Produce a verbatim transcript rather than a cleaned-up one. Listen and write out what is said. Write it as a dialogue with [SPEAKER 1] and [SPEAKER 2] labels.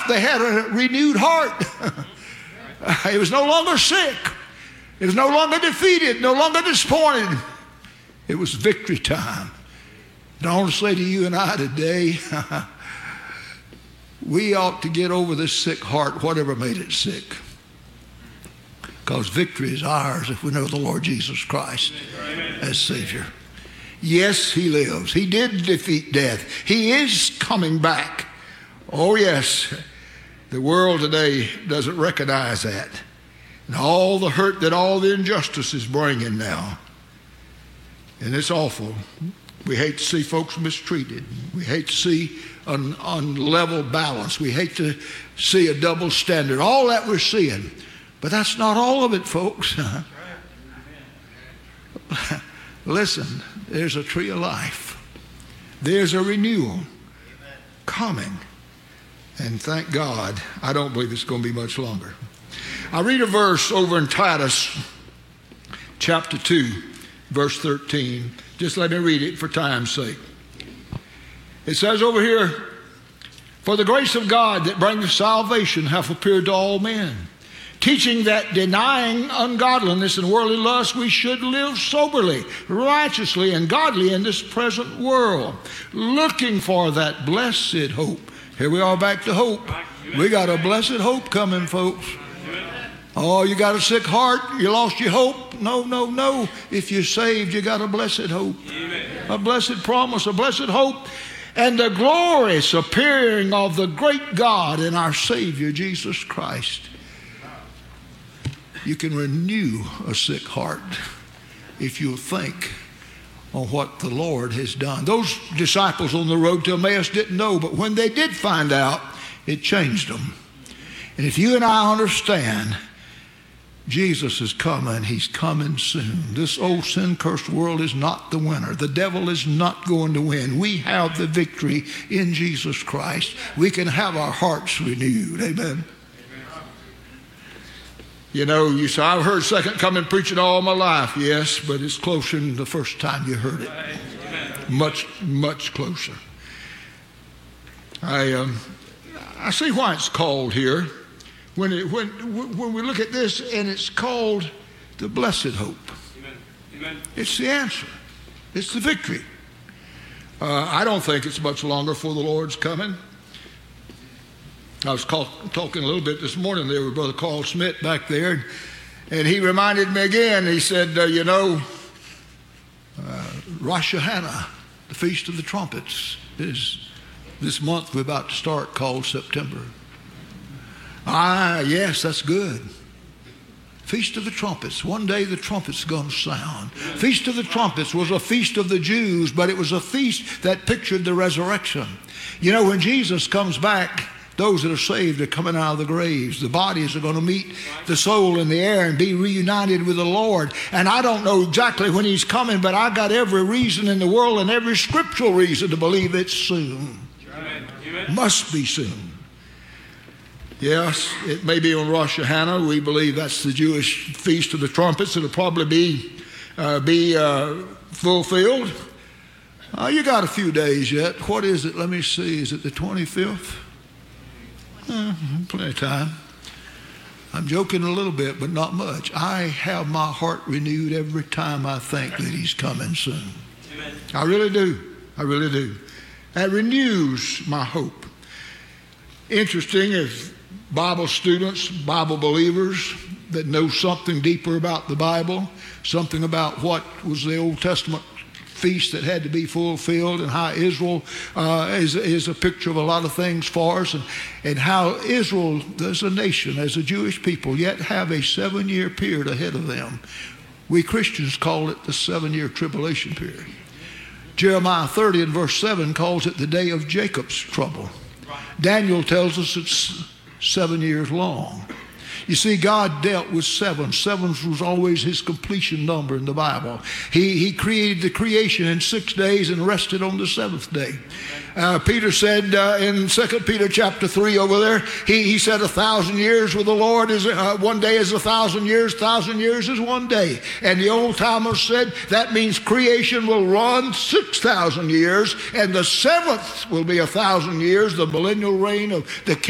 [SPEAKER 1] left, they had a renewed heart. It was no longer sick. It was no longer defeated, no longer disappointed. It was victory time. And I want to say to you and I today, we ought to get over this sick heart, whatever made it sick. Because victory is ours if we know the Lord Jesus Christ as Savior. Yes, He lives. He did defeat death. He is coming back. Oh, yes. The world today doesn't recognize that. And all the hurt that all the injustice is bringing now. And it's awful. We hate to see folks mistreated. We hate to see an unlevel balance. We hate to see a double standard. All that we're seeing. But that's not all of it, folks. Listen, there's a tree of life. There's a renewal coming. And thank God, I don't believe it's going to be much longer. I read a verse over in Titus chapter two, verse thirteen. Just let me read it for time's sake. It says over here, "For the grace of God that bringeth salvation hath appeared to all men, teaching that denying ungodliness and worldly lust, we should live soberly, righteously, and godly in this present world, looking for that blessed hope." Here we are back to hope. We got a blessed hope coming, folks. Oh, you got a sick heart? You lost your hope? No, no, no. If you're saved, you got a blessed hope. A blessed promise, a blessed hope. And the glorious appearing of the great God and our Savior, Jesus Christ. You can renew a sick heart if you'll think on what the Lord has done. Those disciples on the road to Emmaus didn't know, but when they did find out, it changed them. And if you and I understand Jesus is coming, He's coming soon. This old sin-cursed world is not the winner. The devil is not going to win. We have the victory in Jesus Christ. We can have our hearts renewed. Amen. You know, you say, "I've heard second coming preaching all my life." Yes, but it's closer than the first time you heard it. Much, much closer. I um, I see why it's called here. When, it, when, when we look at this, and it's called the blessed hope. Amen. Amen. It's the answer. It's the victory. Uh, I don't think it's much longer before the Lord's coming. I was call, talking a little bit this morning there with Brother Carl Smith back there, and he reminded me again. He said, uh, you know, uh, Rosh Hashanah, the Feast of the Trumpets, is this month we're about to start, called September. Ah, yes, that's good. Feast of the Trumpets. One day the trumpet's going to sound. Feast of the Trumpets was a feast of the Jews, but it was a feast that pictured the resurrection. You know, when Jesus comes back, those that are saved are coming out of the graves. The bodies are going to meet the soul in the air and be reunited with the Lord. And I don't know exactly when He's coming, but I got every reason in the world and every scriptural reason to believe it's soon. Amen. Must be soon. Yes, it may be on Rosh Hashanah. We believe that's the Jewish Feast of the Trumpets. It'll probably be uh, be uh, fulfilled. Uh, you got a few days yet. What is it? Let me see. Is it the twenty-fifth? Uh, plenty of time. I'm joking a little bit, but not much. I have my heart renewed every time I think that He's coming soon. Amen. I really do. I really do. That renews my hope. Interesting, if Bible students, Bible believers that know something deeper about the Bible, something about what was the Old Testament feast that had to be fulfilled, and how Israel uh, is, is a picture of a lot of things for us, and, and how Israel as a nation, as a Jewish people, yet have a seven-year period ahead of them. We Christians call it the seven-year tribulation period. Jeremiah thirty and verse seven calls it the day of Jacob's trouble. Daniel tells us it's seven years long. You see, God dealt with seven. Seven was always His completion number in the Bible. He, he created the creation in six days and rested on the seventh day. Uh, Peter said uh, in Second Peter chapter three over there, he, he said a thousand years with the Lord is uh, one day is a thousand years, thousand years is one day. And the old timers said that means creation will run six thousand years, and the seventh will be a thousand years, the millennial reign of the